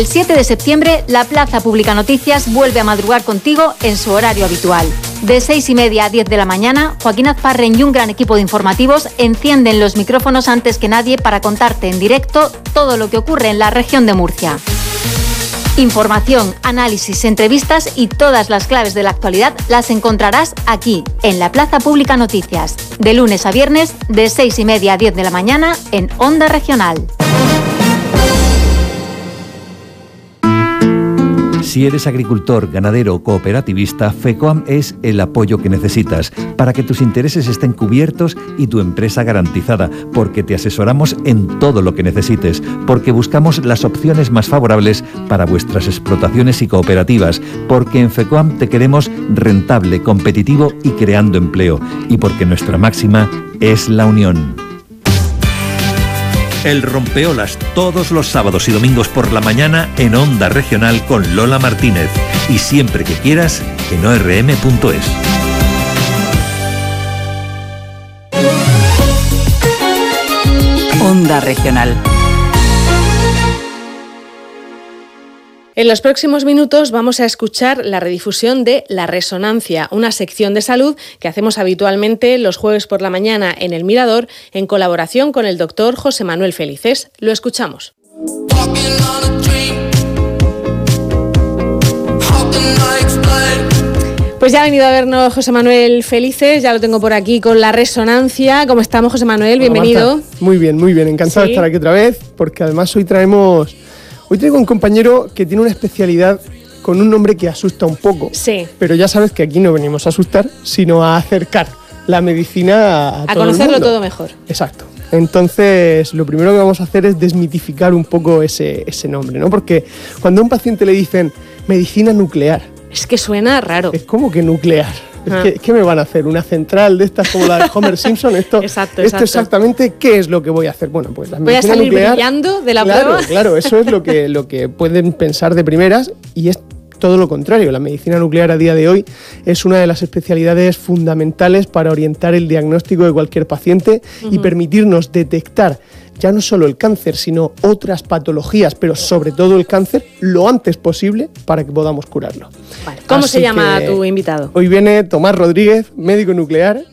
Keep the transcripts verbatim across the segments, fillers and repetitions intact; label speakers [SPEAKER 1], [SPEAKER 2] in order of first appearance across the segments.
[SPEAKER 1] El siete de septiembre, la Plaza Pública Noticias vuelve a madrugar contigo en su horario habitual. De seis y media a diez de la mañana, Joaquín Azparren y un gran equipo de informativos encienden los micrófonos antes que nadie para contarte en directo todo lo que ocurre en la región de Murcia. Información, análisis, entrevistas y todas las claves de la actualidad las encontrarás aquí, en la Plaza Pública Noticias, de lunes a viernes, de seis y media a diez de la mañana, en Onda Regional.
[SPEAKER 2] Si eres agricultor, ganadero o cooperativista, FECOAM es el apoyo que necesitas para que tus intereses estén cubiertos y tu empresa garantizada, porque te asesoramos en todo lo que necesites, porque buscamos las opciones más favorables para vuestras explotaciones y cooperativas, porque en FECOAM te queremos rentable, competitivo y creando empleo, y porque nuestra máxima es la unión. El Rompeolas, todos los sábados y domingos por la mañana en Onda Regional con Lola Martínez. Y siempre que quieras en o r m punto es.
[SPEAKER 3] Onda Regional.
[SPEAKER 4] En los próximos minutos vamos a escuchar la redifusión de La Resonancia, una sección de salud que hacemos habitualmente los jueves por la mañana en El Mirador en colaboración con el doctor José Manuel Felices. Lo escuchamos. Pues ya ha venido a vernos José Manuel Felices, ya lo tengo por aquí con La Resonancia. ¿Cómo estamos, José Manuel? Bienvenido.
[SPEAKER 5] Hola, muy bien, muy bien. Encantado ¿Sí? de estar aquí otra vez, porque además hoy traemos... Hoy traigo un compañero que tiene una especialidad con un nombre que asusta un poco.
[SPEAKER 4] Sí.
[SPEAKER 5] Pero ya sabes que aquí no venimos a asustar, sino a acercar la medicina a, a todo
[SPEAKER 4] conocerlo
[SPEAKER 5] el mundo.
[SPEAKER 4] todo mejor.
[SPEAKER 5] Exacto. Entonces, lo primero que vamos a hacer es desmitificar un poco ese, ese nombre, ¿no? Porque cuando a un paciente le dicen medicina nuclear...
[SPEAKER 4] Es que suena raro.
[SPEAKER 5] Es como que nuclear.
[SPEAKER 4] Ah.
[SPEAKER 5] ¿Qué, ¿Qué me van a hacer? ¿Una central de estas como la de Homer Simpson? Esto,
[SPEAKER 4] exacto,
[SPEAKER 5] esto
[SPEAKER 4] exacto.
[SPEAKER 5] exactamente, ¿qué es lo que voy a hacer? Bueno, pues la
[SPEAKER 4] Voy a salir
[SPEAKER 5] nuclear,
[SPEAKER 4] brillando de la
[SPEAKER 5] claro,
[SPEAKER 4] prueba.
[SPEAKER 5] Claro, eso es lo que, lo que pueden pensar de primeras y es todo lo contrario. La medicina nuclear a día de hoy es una de las especialidades fundamentales para orientar el diagnóstico de cualquier paciente uh-huh. y permitirnos detectar ya no solo el cáncer, sino otras patologías, pero sobre todo el cáncer, lo antes posible para que podamos curarlo.
[SPEAKER 4] Vale. ¿Cómo Así se llama tu invitado?
[SPEAKER 5] Hoy viene Tomás Rodríguez, médico nuclear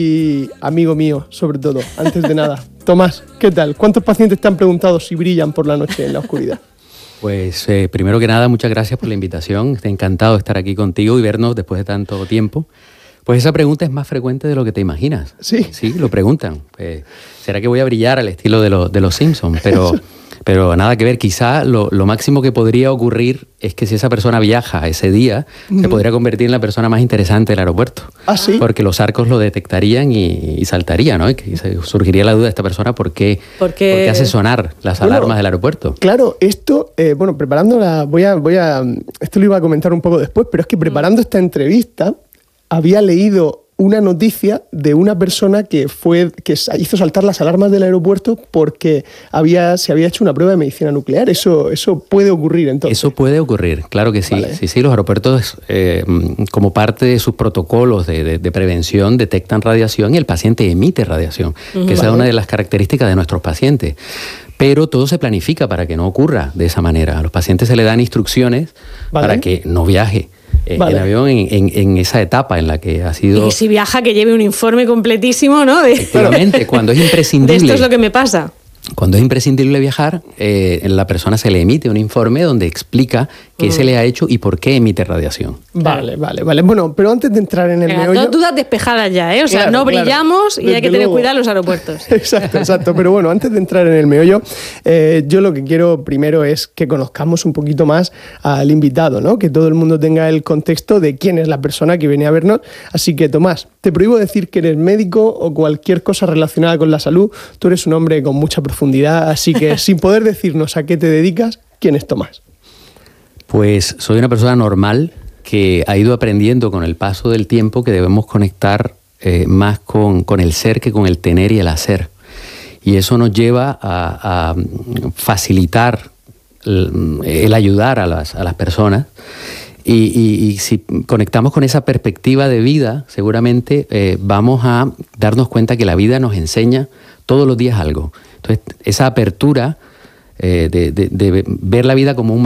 [SPEAKER 5] y amigo mío, sobre todo, antes de nada. Tomás, ¿qué tal? ¿Cuántos pacientes te han preguntado si brillan por la noche en la oscuridad?
[SPEAKER 6] Pues eh, primero que nada, muchas gracias por la invitación. Estoy encantado de estar aquí contigo y vernos después de tanto tiempo. Pues esa pregunta es más frecuente de lo que te imaginas.
[SPEAKER 5] Sí.
[SPEAKER 6] Sí, lo preguntan. Eh, ¿Será que voy a brillar al estilo de, lo, de los Simpsons? Pero, pero nada que ver. Quizá lo, lo máximo que podría ocurrir es que si esa persona viaja ese día, mm. se podría convertir en la persona más interesante del aeropuerto.
[SPEAKER 5] ¿Ah, sí?
[SPEAKER 6] Porque los arcos lo detectarían y, y saltaría, ¿no? Y que surgiría la duda de esta persona por qué,
[SPEAKER 4] ¿Por qué?
[SPEAKER 6] por qué hace sonar las
[SPEAKER 5] bueno,
[SPEAKER 6] alarmas del aeropuerto.
[SPEAKER 5] Claro, esto, eh, bueno, preparando la... Voy a, voy a... Esto lo iba a comentar un poco después, pero es que preparando esta entrevista... había leído una noticia de una persona que fue que hizo saltar las alarmas del aeropuerto porque había, se había hecho una prueba de medicina nuclear. Eso, eso puede ocurrir entonces.
[SPEAKER 6] Eso puede ocurrir, claro que sí.
[SPEAKER 5] Vale.
[SPEAKER 6] Sí, sí, los aeropuertos, eh, como parte de sus protocolos de, de, de prevención, detectan radiación y el paciente emite radiación, uh-huh. que esa vale. es una de las características de nuestros pacientes. Pero todo se planifica para que no ocurra de esa manera. A los pacientes se les dan instrucciones vale. para que no viaje. Eh, vale. El avión en, en, en esa etapa en la que ha sido...
[SPEAKER 4] Y si viaja, que lleve un informe completísimo, ¿no? De...
[SPEAKER 6] Efectivamente, cuando es imprescindible...
[SPEAKER 4] De esto es lo que me pasa.
[SPEAKER 6] Cuando es imprescindible viajar, eh, a la persona se le emite un informe donde explica qué mm. se le ha hecho y por qué emite radiación.
[SPEAKER 5] Vale, vale, vale. Bueno, pero antes de entrar en el
[SPEAKER 4] Venga,
[SPEAKER 5] meollo...
[SPEAKER 4] Dos dudas despejadas ya, ¿eh? O sea,
[SPEAKER 5] claro,
[SPEAKER 4] no brillamos
[SPEAKER 5] claro.
[SPEAKER 4] y hay que
[SPEAKER 5] Desde
[SPEAKER 4] tener
[SPEAKER 5] luego.
[SPEAKER 4] cuidado en los aeropuertos.
[SPEAKER 5] Exacto, exacto. Pero bueno, antes de entrar en el meollo, eh, yo lo que quiero primero es que conozcamos un poquito más al invitado, ¿no? Que todo el mundo tenga el contexto de quién es la persona que viene a vernos. Así que, Tomás, te prohíbo decir que eres médico o cualquier cosa relacionada con la salud. Tú eres un hombre con mucha profundidad, así que sin poder decirnos a qué te dedicas, ¿quién es Tomás?
[SPEAKER 6] Pues soy una persona normal que ha ido aprendiendo con el paso del tiempo que debemos conectar eh, más con, con el ser que con el tener y el hacer. Y eso nos lleva a, a facilitar el, el ayudar a las, a las personas. Y, y, y si conectamos con esa perspectiva de vida, seguramente eh, vamos a darnos cuenta que la vida nos enseña todos los días algo. Entonces, esa apertura eh, de, de, de ver la vida como un